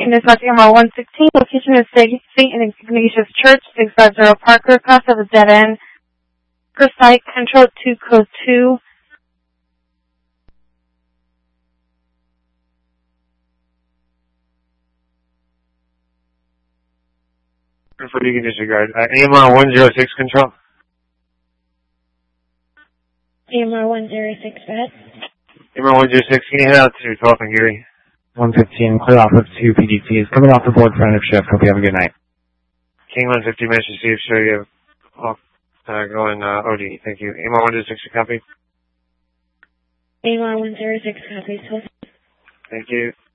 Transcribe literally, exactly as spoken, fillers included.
Maintenance Left A M R one sixteen, location is Saint Ignatius Church, six five zero Parker, cross of the dead end. Per site, control two, code two. For you can disregard. Uh, A M R one zero six control. A M R one zero six, go ahead. A M R one zero six, can you head out to twelfth and Geary? one fifteen, clear off of two P D Cs. Coming off the board front of shift. Hope you have a good night. King one fifty, Mesh received. Show you off, uh, going, uh, O D. Thank you. A M R one zero six, your copy. A M R one zero six, copies. Thank you.